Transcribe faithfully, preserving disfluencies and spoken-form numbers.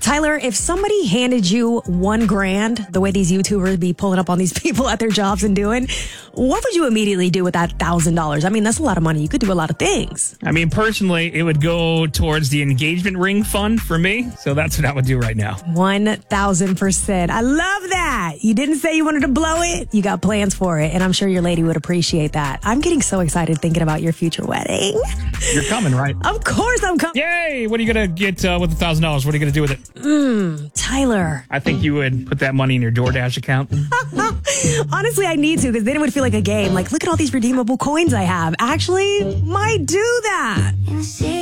Tyler, if somebody handed you one grand, the way these YouTubers be pulling up on these people at their jobs and doing, what would you immediately do with that thousand dollars? I mean, that's a lot of money. You could do a lot of things. I mean, personally, it would go towards the engagement ring fund for me. So that's what I would do right now. one thousand percent. I love that. You didn't say you wanted to blow it. You got plans for it. And I'm sure your lady would appreciate that. I'm getting so excited thinking about your future wedding. You're coming, right? Of course I'm coming. Yay! What are you going to get uh, with the one thousand dollars? What are you going to do with it? Mmm, Tyler. I think you would put that money in your DoorDash account. Honestly, I need to, because then it would feel like a game. Like, look at all these redeemable coins I have. Actually, might do that.